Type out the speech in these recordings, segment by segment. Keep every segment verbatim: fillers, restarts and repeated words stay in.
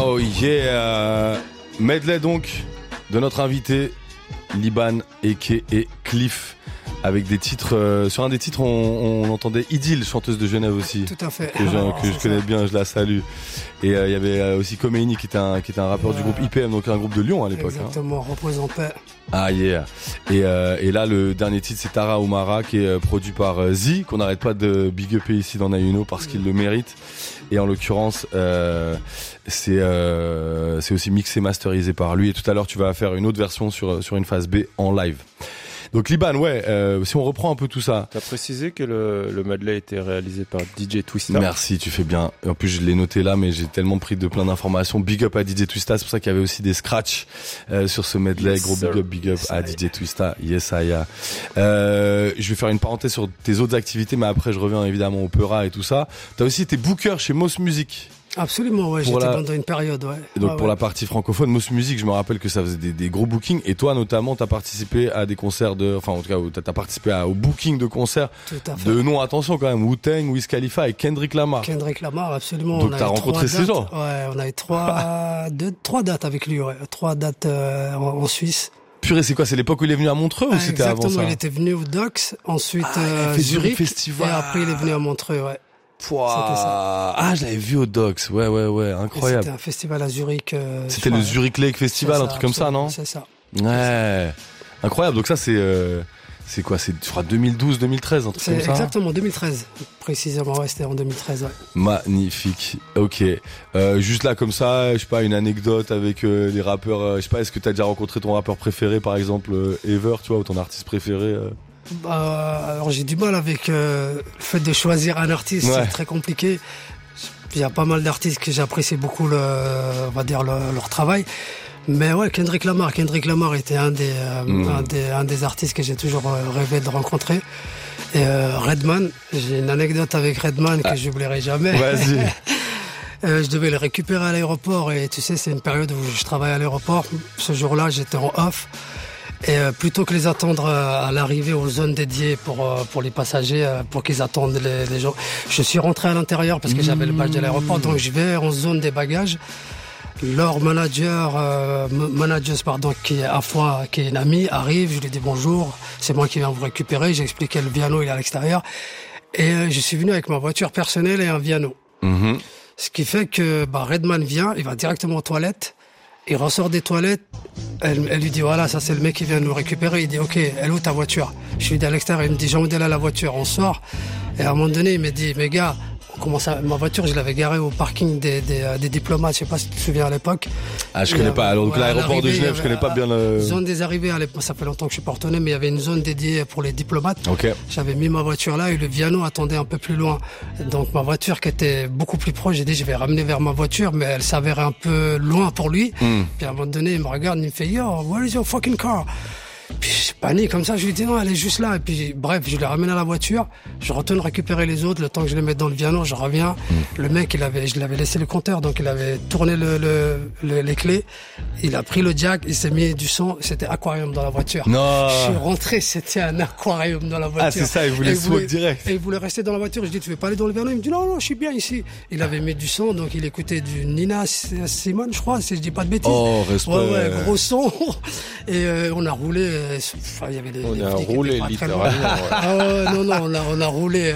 Oh yeah. Medley donc de notre invité Liban, Eke et Cliff, avec des titres, euh, sur un des titres on, on entendait Idylle, chanteuse de Genève aussi. Tout à fait. Que, je, oh, que je connais ça. bien, je la salue. Et il euh, y avait aussi Khomeini qui était un, qui était un rappeur ouais. du groupe I P M, donc un groupe de Lyon à l'époque. Exactement, hein. représentait. Ah yeah. Et, euh, et là le dernier titre c'est Tara Oumara qui est produit par euh, Z, qu'on n'arrête pas de big upper ici dans Nayuno parce qu'il le mérite. Et en l'occurrence euh, c'est euh, c'est aussi mixé masterisé par lui. Et tout à l'heure tu vas faire une autre version sur sur une phase B en live. Donc Liban, ouais, euh, si on reprend un peu tout ça. T'as précisé que le, le medley était réalisé par D J Twista. Merci, tu fais bien. En plus, je l'ai noté là, mais j'ai tellement pris de plein d'informations. Big up à D J Twista, c'est pour ça qu'il y avait aussi des scratchs euh, sur ce medley. Yes, Gros sir. big up, big up yes, à D J Twista. Yes, I am. Euh, je vais faire une parenthèse sur tes autres activités, mais après je reviens évidemment au Peura et tout ça. T'as aussi été booker chez Moss Music. Absolument, ouais, j'étais la... pendant une période, ouais. Et donc ouais, pour ouais. la partie francophone, Moss Music, je me rappelle que ça faisait des, des gros bookings. Et toi, notamment, t'as participé à des concerts de, enfin, en tout cas, t'as, t'as participé à, au booking de concerts. Tout à fait. De non, attention quand même, Wu-Tang, Wiz Khalifa et Kendrick Lamar. Kendrick Lamar, absolument. Donc on t'as rencontré ces gens. Ouais, on a eu trois, deux, trois dates avec lui, ouais. Trois dates, euh, en, en Suisse. Purée, c'est quoi? C'est l'époque où il est venu à Montreux ah, ou c'était avant ça? Exactement, il était venu au Docks, ensuite, ah, euh, Zurich. Festival. Et après, il est venu à Montreux, ouais. Pouah. Ah, je l'avais vu au Docks. Ouais, ouais, ouais, incroyable. C'était un festival à Zurich. Euh, C'était le Zurich Lake Festival, ça, un truc comme ça, non? C'est ça. Ouais. Incroyable. Donc ça, c'est, euh, c'est quoi? C'est, je crois, deux mille douze, deux mille treize, un truc c'est comme ça. Exactement, deux mille treize. Précisément, ouais, c'était en deux mille treize, ouais. Magnifique. Ok. Euh, juste là, comme ça, je sais pas, une anecdote avec euh, les rappeurs. Euh, je sais pas, est-ce que t'as déjà rencontré ton rappeur préféré, par exemple, euh, ever, tu vois, ou ton artiste préféré? Euh... Bah, alors j'ai du mal avec euh, le fait de choisir un artiste, ouais. C'est très compliqué. Il y a pas mal d'artistes que j'apprécie beaucoup, le, on va dire le, leur travail. Mais ouais, Kendrick Lamar, Kendrick Lamar était un des, euh, mmh. un des, un des artistes que j'ai toujours rêvé de rencontrer. Et euh, Redman, j'ai une anecdote avec Redman que ah. j'oublierai jamais. Vas-y. euh, je devais le récupérer à l'aéroport et tu sais, c'est une période où je travaille à l'aéroport. Ce jour-là, j'étais en off. Et euh, plutôt que les attendre euh, à l'arrivée aux zones dédiées pour euh, pour les passagers, euh, pour qu'ils attendent les, les gens, je suis rentré à l'intérieur parce que j'avais le badge de l'aéroport, donc je vais en zone des bagages. Leur manager, euh, manager pardon, qui est à fois qui est une amie, arrive, je lui dis bonjour, c'est moi qui viens vous récupérer. J'ai expliqué le Viano, il est à l'extérieur, et euh, je suis venu avec ma voiture personnelle et un Viano. Mm-hmm. Ce qui fait que bah, Redman vient, il va directement aux toilettes. Il ressort des toilettes, elle, elle lui dit voilà, ça c'est le mec qui vient de nous récupérer. Il dit ok, elle est où ta voiture? Je lui dis à l'extérieur, il me dit Jean-Oudel à la voiture, on sort. Et à un moment donné, il me dit mais gars, on commence à... ma voiture je l'avais garée au parking des, des, des diplomates, je sais pas si tu te souviens à l'époque. Ah je et connais euh, pas, alors donc ouais, l'aéroport de Genève, je connais pas bien le... Zone des arrivées, à l'époque, ça fait longtemps que je suis pas retourné, mais il y avait une zone dédiée pour les diplomates. Okay. J'avais mis ma voiture là et le Viano attendait un peu plus loin. Donc ma voiture qui était beaucoup plus proche, j'ai dit je vais ramener vers ma voiture, mais elle s'avérait un peu loin pour lui. Mm. Puis à un moment donné, il me regarde, il me fait yo, where is your fucking car? Puis je panique comme ça, je lui dis non, elle est juste là. Et puis bref, je l'ai ramené à la voiture, je retourne récupérer les autres, le temps que je les mette dans le Viano, je reviens. Mmh. Le mec, il avait, je l'avais laissé le compteur, donc il avait tourné le, le, le, les clés, il a pris le jack, il s'est mis du son, c'était aquarium dans la voiture. Non. Je suis rentré, c'était un aquarium dans la voiture. Ah c'est ça, il voulait smoke direct. Et il voulait rester dans la voiture, je dis tu veux pas aller dans le Viano? Il me dit non, non, je suis bien ici. Il avait mis du son, donc il écoutait du Nina Simone, je crois, si je dis pas de bêtises. Oh, respect. Ouais, ouais, gros son. Et euh, on a roulé, enfin, il y avait les, on les a roulé littéralement. Ouais. Ah ouais, non, non, on a, on a roulé.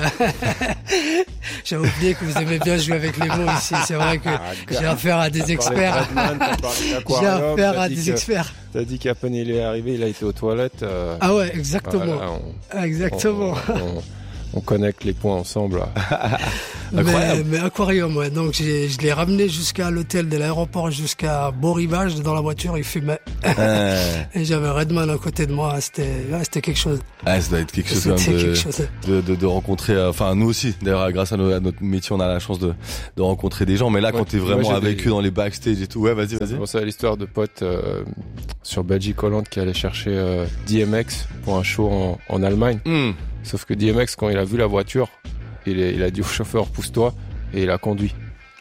J'avais oublié que vous aimez bien jouer avec les mots ici. C'est vrai que ah, j'ai affaire à des experts. J'ai affaire à des que, experts. T'as dit qu'à peine il est arrivé, il a été aux toilettes. Euh, ah ouais, exactement. Voilà, on, exactement. On, on, on connecte les points ensemble. mais, mais aquarium, ouais. Donc j'ai, je l'ai ramené jusqu'à l'hôtel de l'aéroport, jusqu'à Beau Rivage. Dans la voiture, il fumait. Euh... Et j'avais Redman à côté de moi. C'était, ouais, c'était quelque chose. Ah, ça doit être quelque chose, de, quelque chose. De, de, de rencontrer. Enfin, nous aussi. D'ailleurs, grâce à, nos, à notre métier, on a la chance de, de rencontrer des gens. Mais là, ouais, quand t'es vraiment avec des... eux dans les backstage et tout, ouais, vas-y, vas-y. C'est pour ça l'histoire de potes euh, sur Belgique Hollande qui allait chercher euh, D M X pour un show en, en Allemagne. Mm. Sauf que D M X, quand il a vu la voiture, il, est, il a dit au chauffeur pousse-toi et il a conduit.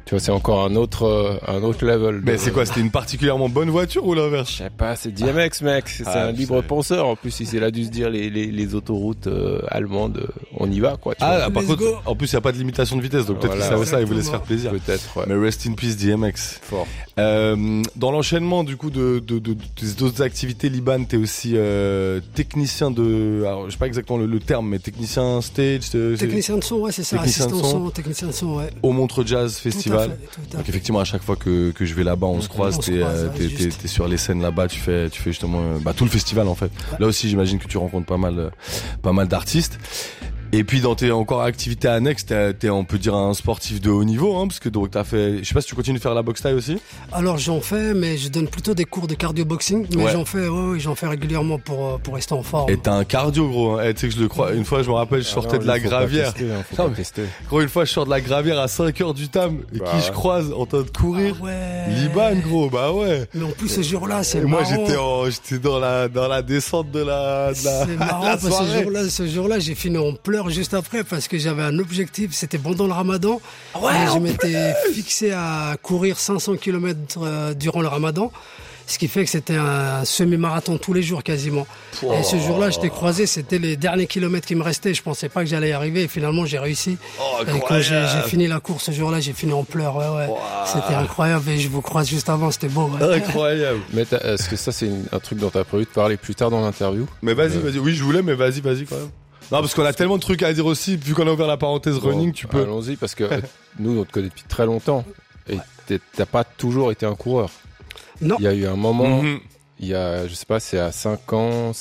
Tu vois, c'est encore un autre, euh, un autre level. Mais de... c'est quoi, c'était une particulièrement bonne voiture ou l'inverse? Je sais pas, c'est D M X, mec. C'est, ah, c'est un libre sais. penseur. En plus, il a dû se dire les, les, les autoroutes euh, allemandes, on y va, quoi. Tu ah, vois. par Let's contre, go. en plus, il n'y a pas de limitation de vitesse, donc peut-être Voilà, qu'il savait ça, il voulait se exactement. faire plaisir. Peut-être, ouais. Mais rest in peace D M X. Fort. Euh, dans l'enchaînement du coup de, de, de, de tes autres activités, Liban, t'es aussi euh, technicien de, alors je sais pas exactement le, le terme, mais technicien stage, c'est, Technicien de son, ouais, c'est ça. Technicien de Assistant son. son, technicien de son, ouais. au Montreux Jazz Festival. Tout à fait, tout à Donc fait. effectivement, à chaque fois que, que je vais là-bas, on se croise, On se t'es, croise, euh, ouais, t'es, t'es, juste. t'es sur les scènes là-bas, tu fais, tu fais justement euh, bah, tout le festival en fait. Là aussi, j'imagine que tu rencontres pas mal, euh, pas mal d'artistes. Et puis dans tes encore activités annexes, t'es, t'es on peut dire un sportif de haut niveau, hein, parce que donc t'as fait, je sais pas si tu continues de faire la boxe taille aussi. Alors j'en fais, mais je donne plutôt des cours de cardio boxing. Mais Ouais. j'en fais, ouais, ouais, j'en fais régulièrement pour pour rester en forme. Et t'as un cardio gros, hein. Eh, tu sais que je le crois. Une fois, je me rappelle, je sortais Alors, de la il faut pas gravière. tester, hein, faut Non, pas mais- tester. Gros, une fois, je sors de la gravière à cinq heures du tam, et Bah qui je ouais. croise en train de courir. Ah ouais. Liban, gros, bah ouais. Mais en plus ce jour-là, c'est Et moi, marrant. j'étais en, j'étais dans la, dans la descente de la, de la, C'est de marrant la parce que ce soirée. jour-là, ce jour-là, j'ai fini en pleurs juste après parce que j'avais un objectif. C'était pendant le Ramadan. et je m'étais fixé à courir cinq cents kilomètres euh, durant le Ramadan. Ce qui fait que c'était un semi-marathon tous les jours quasiment. Pouah. Et ce jour-là, je t'ai croisé, c'était les derniers kilomètres qui me restaient. Je pensais pas que j'allais y arriver et finalement j'ai réussi. Oh, et quand j'ai, incroyable. j'ai fini la course ce jour-là, j'ai fini en pleurs. Ouais, ouais. Pouah. C'était incroyable et je vous croise juste avant, c'était beau. Ouais. Incroyable. Mais t'as- est-ce que ça, c'est une- un truc dont t'as prévu de parler plus tard dans l'interview? Mais vas-y, Euh. vas-y. Oui, je voulais, mais vas-y, vas-y quand même. Non, parce qu'on a tellement de trucs à dire aussi. Vu qu'on a ouvert la parenthèse running, Bon, tu peux. Allons-y, parce que euh, nous, on te connaît depuis très longtemps. Et t'es- t'as pas toujours été un coureur. Non. Il y a eu un moment, Mhm. il y a, je sais pas, c'est à cinq ans,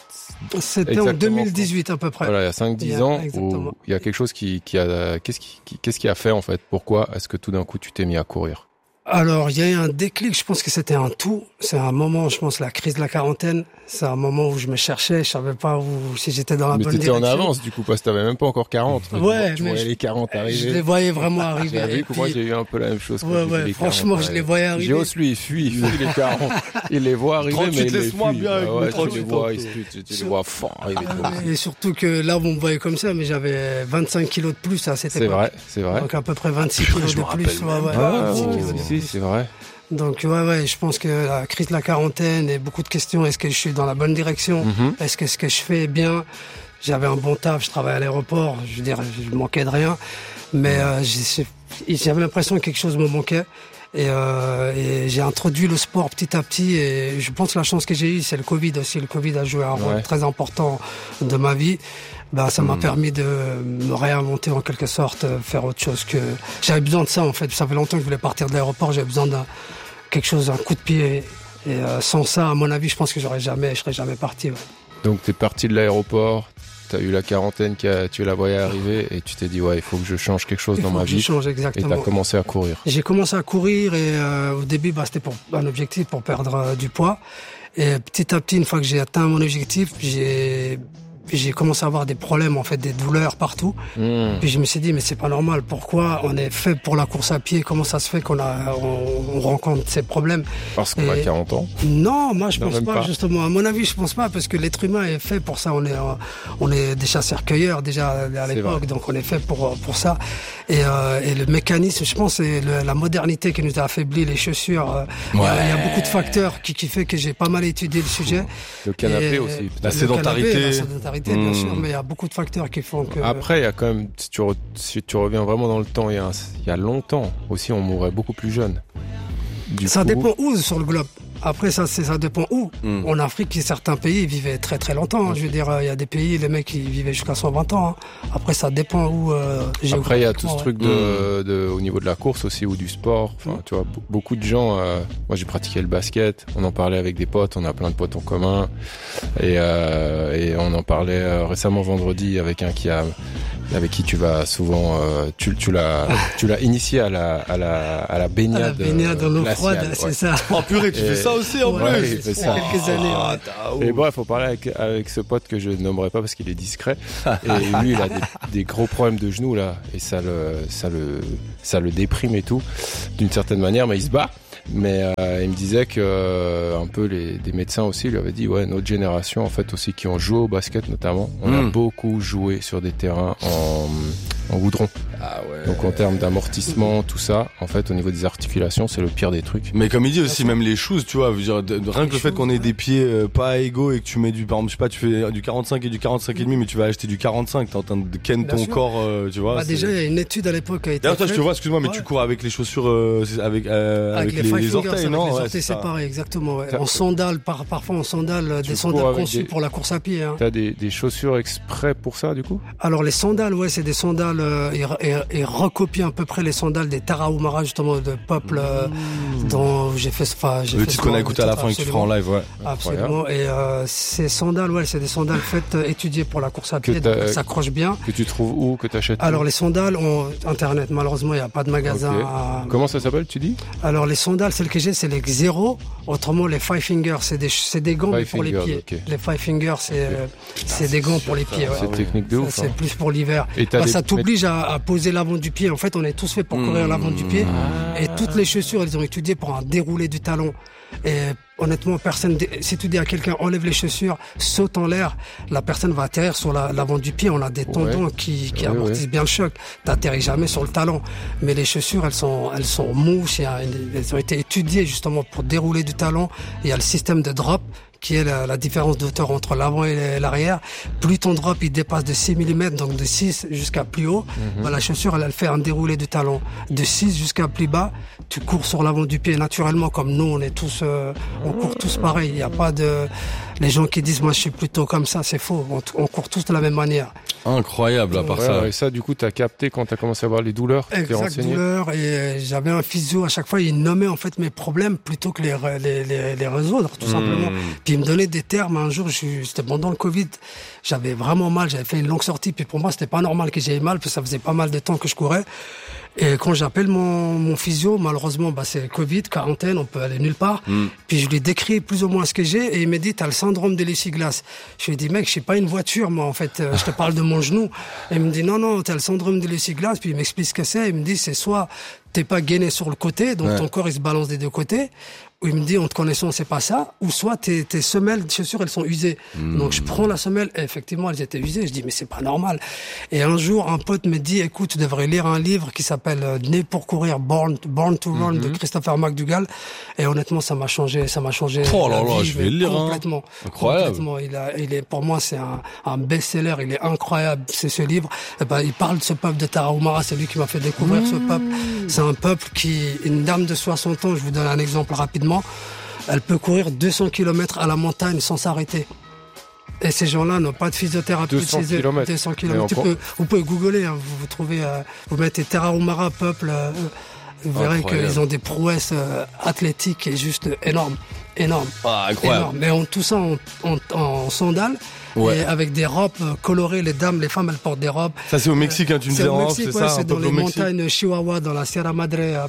C'était Exactement. en deux mille dix-huit à peu près. voilà, il y a cinq dix Il y a- ans, exactement. où il y a quelque chose qui, qui a, qu'est-ce qui, qui- qu'est-ce qui a fait, en fait? Pourquoi est-ce que tout d'un coup, tu t'es mis à courir? Alors, il y a eu un déclic, je pense que c'était un tout. C'est un moment, je pense, la crise de la quarantaine. C'est un moment où je me cherchais, je savais pas où, si j'étais dans la Mais bonne t'étais en direction. avance, du coup, parce que t'avais même pas encore quarante. Ouais, tu mais voyais je- les quarante Je les arriver. voyais vraiment arriver. J'ai Et vu que moi, puis- j'ai eu un peu la même chose. quand Ouais, j'ai vu ouais, les franchement, quarante je les arriver. voyais arriver. Gios, lui, il fuit, il fuit les quarante. Il les voit arriver, trente-huit, mais il les laisse-moi fuit. bien avec Ah mes ouais, tu les trente-huit vois, ans. il se- tu, tu les vois fort arriver. Ah ouais, Et surtout que là, vous me voyez comme ça, mais j'avais vingt-cinq kilos de plus à cette C'est époque. vrai, c'est vrai. Donc à peu près vingt-six Purée, kilos je me de plus. rappelle Ouais, même ouais, pas. vingt-six Ah, kilos de si, plus. c'est vrai. Donc ouais, ouais, je pense que la crise de la quarantaine et beaucoup de questions. Est-ce que je suis dans la bonne direction? Mhm. Est-ce que ce que je fais est bien? J'avais un bon taf, je travaillais à l'aéroport, je veux dire, je manquais de rien. Mais euh, j'ai- j'avais l'impression que quelque chose me manquait. Et, euh, et j'ai introduit le sport petit à petit. Et je pense que la chance que j'ai eue, c'est le Covid aussi. Le Covid a joué un rôle Ouais. très important de ma vie. Ben, ça m'a Mhm. permis de me réinventer en quelque sorte, euh, faire autre chose que... J'avais besoin de ça en fait. Ça fait longtemps que je voulais partir de l'aéroport. J'avais besoin d'un quelque chose, un coup de pied. Et euh, sans ça, à mon avis, je pense que j'aurais jamais, je serais jamais parti. Ouais. Donc, t'es parti de l'aéroport, t'as eu la quarantaine, qui a, tu la voyais arriver, et tu t'es dit, ouais, il faut que je change quelque chose Il dans faut ma que je vie. change Et exactement. t'as commencé à courir. J'ai commencé à courir et euh, au début, bah, c'était pour un objectif pour perdre euh, du poids. Et petit à petit, une fois que j'ai atteint mon objectif, j'ai j'ai commencé à avoir des problèmes, en fait, des douleurs partout. Mmh. Puis je me suis dit, mais c'est pas normal. Pourquoi on est fait pour la course à pied? Comment ça se fait qu'on a on, on rencontre ces problèmes? Parce qu'on a Et- quarante ans. Non, moi je Non, pense même pas, pas. justement. À mon avis, je pense pas parce que l'être humain est fait pour ça. On est euh, on est des chasseurs-cueilleurs déjà à C'est l'époque, vrai. donc on est fait pour pour ça. Et, euh, et le mécanisme, je pense, c'est le- la modernité qui nous a affaibli, les chaussures. euh, Il y a- il y, a beaucoup de facteurs qui qui fait que j'ai pas mal étudié le sujet. Le canapé Et, aussi. euh, La le sédentarité. canapé, la sédentarité, bien Mmh. sûr, mais il y a beaucoup de facteurs qui font que. Après, il y a quand même, si tu, re- si tu reviens vraiment dans le temps, il y a, un- il y a longtemps aussi, on mourait beaucoup plus jeune. Du Ça coup, dépend où sur le globe. Après, ça, c'est, ça dépend où. Mm. En Afrique, certains pays vivaient très très longtemps. hein. Je veux dire, il y a des pays, les mecs, ils vivaient jusqu'à cent vingt ans. hein. Après, ça dépend où. Euh, Après, il y a tout ce géographiquement, truc de, de, au niveau de la course aussi, ou du sport. Enfin, tu vois, be- beaucoup de gens, euh, moi j'ai pratiqué le basket, on en parlait avec des potes, on a plein de potes en commun. Et, euh, et on en parlait euh, récemment vendredi avec un qui a, avec qui tu vas souvent, euh, tu, tu l'as, tu l'as initié à la, à la, à la À baignade. la baignade dans l'eau glaciale, froide, ouais. c'est ça. Oh purée, tu Et- fais ça aussi en Ouais, plus. il fait c'est ça. quelques années. Ah, ouais. t'as- oh. Et bref, faut parler avec, avec ce pote que je nommerai pas parce qu'il est discret. Et lui, il a des, des gros problèmes de genoux, là. Et ça le, ça le, ça le déprime et tout. D'une certaine manière, mais il se bat. Mais euh, il me disait que euh, un peu les des médecins aussi lui avaient dit ouais, notre génération en fait aussi qui ont joué au basket notamment, on a Mm. beaucoup joué sur des terrains en, en goudron. Ah ouais. Donc en termes d'amortissement, tout ça, en fait, au niveau des articulations, c'est le pire des trucs. Mais comme il dit aussi, même les shoes, tu vois, je veux dire, de, de, rien que le fait qu'on ait des pieds euh, pas égaux et que tu mets du, par exemple, je sais pas, tu fais du quarante-cinq et du quarante-cinq et demi, mais tu vas acheter du quarante-cinq, t'es en train de ken ton corps, euh, tu vois. Bah, déjà, il y a une étude à l'époque qui a été D'ailleurs, toi, faite. je te vois, excuse-moi, mais ouais. tu cours avec les chaussures, euh, avec, euh, avec, avec les, les, les orteils, avec non? Les ouais, orteils séparés, exactement, ouais. En T'as... sandales, par, parfois en sandales, tu des sandales conçues des... pour la course à pied, hein. T'as des, des chaussures exprès pour ça, du coup? Alors, les sandales, ouais, c'est des sandales, euh, et, et, et recopient à peu près les sandales des Tarahumara, justement, de peuple, euh, mmh. dont j'ai fait, enfin, j'ai le fait. titre qu'on a écouté à la fin et que tu feras en live, ouais. Absolument. Incroyable. Et, euh, ces sandales, ouais, c'est des sandales faites, euh, étudiées pour la course à pied, donc elles s'accrochent bien. Que tu trouves où, que t'achètes? Alors, les sandales, on, internet, malheureusement, il n'y a pas de magasin. Okay. À... Comment ça s'appelle, tu dis? Alors, les sandales, celles que j'ai, c'est les Xero. Autrement, les Five Fingers, c'est des, c'est des gants, mais pour les pieds. Okay. Les Five Fingers, c'est, okay. euh, c'est des gants pour les pieds, ouais. C'est technique de ouf. Ça, c'est hein. plus pour l'hiver. Bah, des... Ça t'oblige à, à poser l'avant du pied. En fait, on est tous faits pour mmh. courir l'avant du pied. Ah. Et toutes les chaussures, elles ont étudié pour un déroulé du talon. Et honnêtement, personne, si tu dis à quelqu'un enlève les chaussures, saute en l'air, la personne va atterrir sur la, l'avant du pied. On a des tendons ouais. qui, qui ouais, amortissent ouais. bien le choc. T'atterris jamais sur le talon. Mais les chaussures, elles sont, elles sont mouches. Elles ont été étudiées justement pour dérouler du talon. Il y a le système de drop, qui est la, la différence de hauteur entre l'avant et l'arrière. Plus ton drop il dépasse de six millimètres, donc de six jusqu'à plus haut, mm-hmm. bah, la chaussure elle, elle fait un déroulé du talon. De six jusqu'à plus bas, tu cours sur l'avant du pied naturellement, comme nous on est tous, euh, on court tous pareil. Il n'y a pas de, les gens qui disent moi je suis plutôt comme ça, c'est faux. On, on court tous de la même manière. Incroyable à part ouais, ça. Et ça du coup t'as capté quand t'as commencé à avoir les douleurs. Exact, douleurs, et j'avais un physio à chaque fois, il nommait en fait mes problèmes plutôt que les les les, les résoudre tout mmh. simplement. Puis il me donnait des termes. Un jour, je, c'était pendant le Covid, j'avais vraiment mal, j'avais fait une longue sortie, puis pour moi c'était pas normal que j'aie mal, puis ça faisait pas mal de temps que je courais. Et quand j'appelle mon, mon physio, malheureusement, bah, c'est Covid, quarantaine, on peut aller nulle part. Mm. Puis je lui décris plus ou moins ce que j'ai et il me dit, t'as le syndrome de l'essuie-glace. Je lui ai dit, mec, je suis pas une voiture, moi, en fait, je te parle de mon genou. Et il me dit, non, non, t'as le syndrome de l'essuie-glace. Puis il m'explique ce que c'est. Il me dit, c'est soit t'es pas gainé sur le côté, donc ouais. ton corps il se balance des deux côtés, où il me dit, en te connaissant, c'est pas ça, ou soit tes, tes semelles de chaussures, elles sont usées. Mmh. Donc je prends la semelle, et effectivement, elles étaient usées. Je dis, mais c'est pas normal. Et un jour, un pote me dit, écoute, tu devrais lire un livre qui s'appelle euh, Né pour courir, Born, Born to Run, mmh. de Christopher McDougall. Et honnêtement, ça m'a changé, ça m'a changé. Oh là là, je vais le lire. Complètement. Hein. Incroyable. Complètement. Il a, il est, pour moi, c'est un, un best-seller. Il est incroyable. C'est ce livre. Et ben, il parle de ce peuple de Tarahumara. C'est lui qui m'a fait découvrir mmh. ce peuple. C'est un peuple qui, une dame de soixante ans, je vous donne un exemple rapidement. Elle peut courir deux cents kilomètres à la montagne sans s'arrêter. Et ces gens-là n'ont pas de physiothérapie chez eux. deux cents kilomètres. Tu peux, vous pouvez googler, hein, vous, vous trouvez, euh, vous mettez Tarahumara peuple, euh, vous verrez qu'ils ont des prouesses euh, athlétiques et juste énormes, énormes. Ah, incroyable. Énormes. Mais on, tout ça en, en, en sandales. Ouais. Et avec des robes colorées, les dames, les femmes, elles portent des robes. Ça c'est au Mexique, hein, tu me disais en off, c'est ouais, ça, c'est dans les montagnes Chihuahua, dans la Sierra Madre, euh,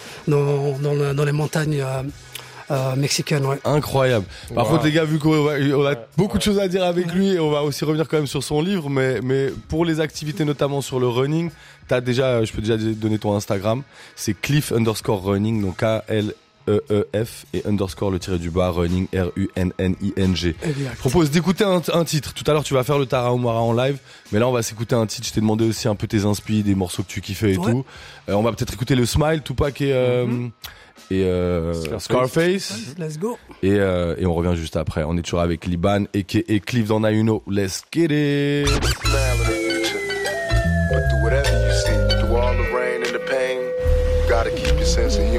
dans, dans, le, dans les montagnes euh, euh, mexicaines, ouais. Incroyable. Par wow. contre, les gars, vu qu'on a ouais, beaucoup ouais. de choses à dire avec lui, et on va aussi revenir quand même sur son livre, mais, mais pour les activités, notamment sur le running, t'as déjà, je peux déjà donner ton Instagram, c'est Cliff underscore running, donc K L E E F et underscore le tiré du bas running R U N N I N G. Je propose d'écouter un, un titre. Tout à l'heure tu vas faire le Tarahumara en live, mais là on va s'écouter un titre. Je t'ai demandé aussi un peu tes inspi, des morceaux que tu kiffais et ouais. tout. Euh, on va peut-être écouter le Smile, Tupac et euh, mm-hmm. et euh, Scarface. Scarface. Let's go. Et euh, et on revient juste après. On est toujours avec Liban et et Cliff dans Nayuno. Let's get it. Gotta keep your sense of humor.